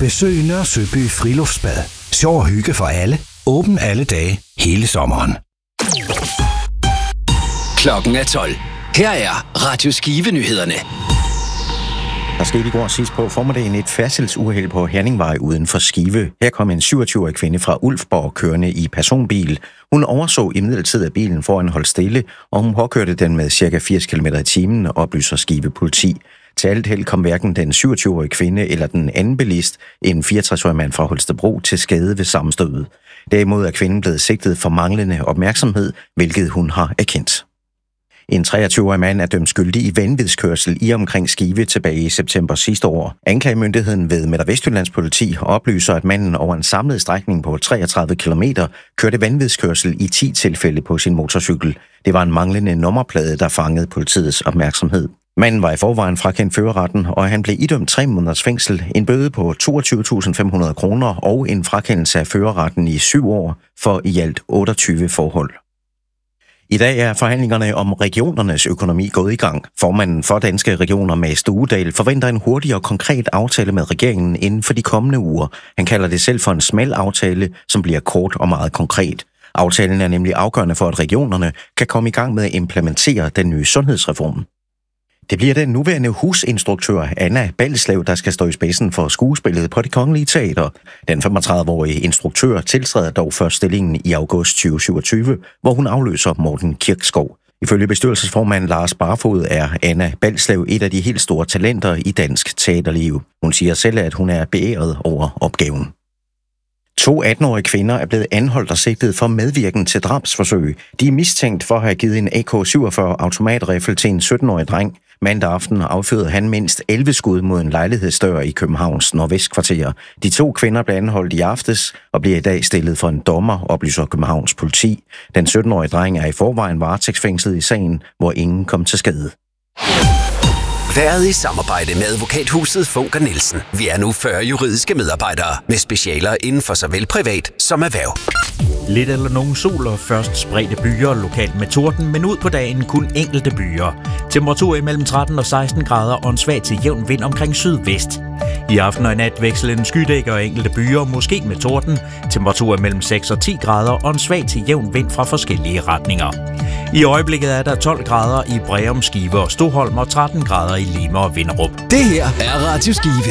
Besøg Nørre Søby Friluftsbad. Sjov og hygge for alle. Åben alle dage, hele sommeren. Klokken er 12. Her er Radio Skive-nyhederne. Der skete i går sidst på formiddagen et færdselsuheld på Herningvej uden for Skive. Her kom en 27-årig kvinde fra Ulfborg kørende i personbil. Hun overså imidlertid, at bilen foran holdt stille, og hun påkørte den med ca. 80 km i timen, oplyser Skive politi. Til alt held kom hverken den 27-årige kvinde eller den anden bilist, en 64-årig mand fra Holstebro, til skade ved sammenstødet. Derimod er kvinden blevet sigtet for manglende opmærksomhed, hvilket hun har erkendt. En 23-årig mand er dømt skyldig i vanvidskørsel i omkring Skive tilbage i september sidste år. Anklagemyndigheden ved Midt- og Vestjyllands politi oplyser, at manden over en samlet strækning på 33 km kørte vanvidskørsel i 10 tilfælde på sin motorcykel. Det var en manglende nummerplade, der fangede politiets opmærksomhed. Manden var i forvejen frakendt førerretten, og han blev idømt 3 måneders fængsel, en bøde på 22.500 kroner og en frakendelse af førerretten i 7 år for i alt 28 forhold. I dag er forhandlingerne om regionernes økonomi gået i gang. Formanden for Danske Regioner, Mads Duedal, forventer en hurtig og konkret aftale med regeringen inden for de kommende uger. Han kalder det selv for en smal aftale, som bliver kort og meget konkret. Aftalen er nemlig afgørende for, at regionerne kan komme i gang med at implementere den nye sundhedsreform. Det bliver den nuværende husinstruktør Anna Balslev, der skal stå i spidsen for skuespillet på Det Kongelige Teater. Den 35-årige instruktør tiltræder dog først stillingen i august 2027, hvor hun afløser Morten Kirkskov. Ifølge bestyrelsesformand Lars Barfod er Anna Balslev et af de helt store talenter i dansk teaterliv. Hun siger selv, at hun er beæret over opgaven. 2 18-årige kvinder er blevet anholdt og sigtet for medvirken til drabsforsøg. De er mistænkt for at have givet en AK-47 automatriffel til en 17-årig dreng. Mandag aften affyrede han mindst 11 skud mod en lejlighedsdør i Københavns nordvestkvarter. De 2 kvinder blev anholdt i aftes og bliver i dag stillet for en dommer, oplyser Københavns politi. Den 17-årige dreng er i forvejen varetægtsfængslet i sagen, hvor ingen kom til skade. Været i samarbejde med advokathuset Funker Nielsen. Vi er nu 40 juridiske medarbejdere med specialer inden for såvel privat som erhverv. Lidt eller nogen sol og først spredte byer lokalt med torden, men ud på dagen kun enkelte byer. Temperatur imellem 13 og 16 grader og en svag til jævn vind omkring sydvest. I aften og i nat vekslen skydækker og enkelte byer, måske med torden. Temperatur mellem 6 og 10 grader og en svag til jævn vind fra forskellige retninger. I øjeblikket er der 12 grader i Breum, Skive og Stoholm og 13 grader i Lima og Vinderup. Det her er Radio Skive.